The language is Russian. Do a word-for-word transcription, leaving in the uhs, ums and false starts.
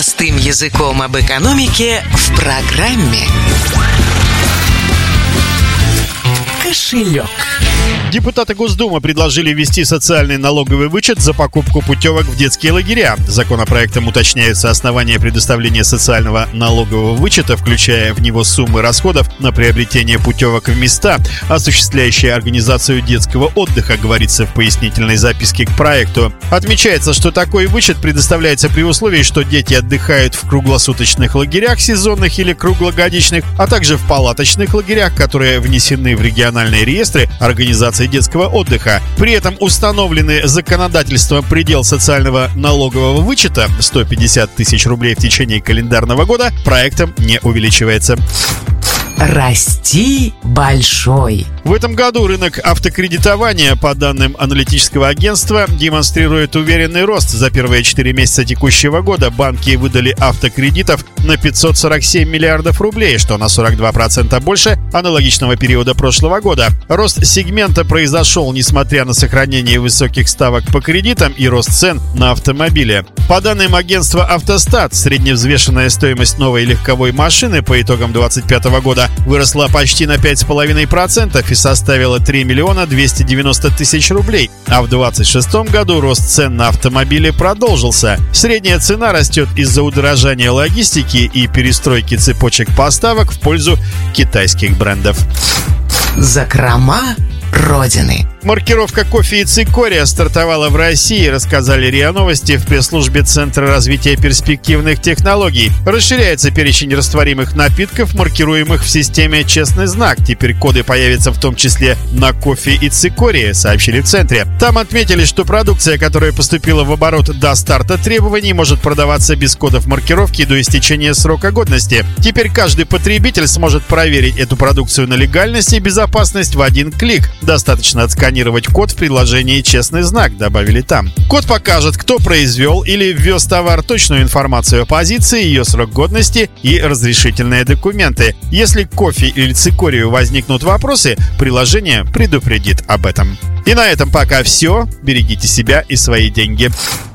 Простым языком об экономике в программе «Кошелек». Депутаты Госдумы предложили ввести социальный налоговый вычет за покупку путевок в детские лагеря. Законопроектом уточняются основания предоставления социального налогового вычета, включая в него суммы расходов на приобретение путевок в места, осуществляющие организацию детского отдыха, говорится в пояснительной записке к проекту. Отмечается, что такой вычет предоставляется при условии, что дети отдыхают в круглосуточных лагерях, сезонных или круглогодичных, а также в палаточных лагерях, которые внесены в региональные реестры организации детского отдыха. При этом установленный законодательством предел социального налогового вычета сто пятьдесят тысяч рублей в течение календарного года проектом не увеличивается. Расти большой. В этом году рынок автокредитования, по данным аналитического агентства, демонстрирует уверенный рост. За первые четыре месяца текущего года банки выдали автокредитов на пятьсот сорок семь миллиардов рублей, что на сорок два процента больше аналогичного периода прошлого года. Рост сегмента произошел несмотря на сохранение высоких ставок по кредитам и рост цен на автомобили. По данным агентства «Автостат», средневзвешенная стоимость новой легковой машины по итогам две тысячи двадцать пятого года выросла почти на пять целых пять десятых процента и составила три миллиона двести девяносто тысяч рублей. А в двадцать шестом году рост цен на автомобили продолжился. Средняя цена растет из-за удорожания логистики и перестройки цепочек поставок в пользу китайских брендов. Закрома Родины. Маркировка кофе и цикория стартовала в России, рассказали РИА Новости в пресс-службе Центра развития перспективных технологий. Расширяется перечень растворимых напитков, маркируемых в системе «Честный знак». Теперь коды появятся в том числе на кофе и цикории, сообщили в Центре. Там отметили, что продукция, которая поступила в оборот до старта требований, может продаваться без кодов маркировки до истечения срока годности. Теперь каждый потребитель сможет проверить эту продукцию на легальность и безопасность в один клик. Достаточно отсканировать код в приложении «Честный знак», добавили там. Код покажет, кто произвел или ввез товар, точную информацию о позиции, ее срок годности и разрешительные документы. Если к кофе или цикорию возникнут вопросы, приложение предупредит об этом. И на этом пока все. Берегите себя и свои деньги.